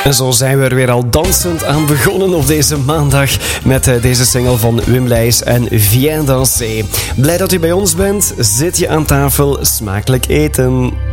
En zo zijn we er weer al dansend aan begonnen op deze maandag met deze single van Wim Leijs en Viens danser. Blij dat u bij ons bent. Zit je aan tafel, smakelijk eten.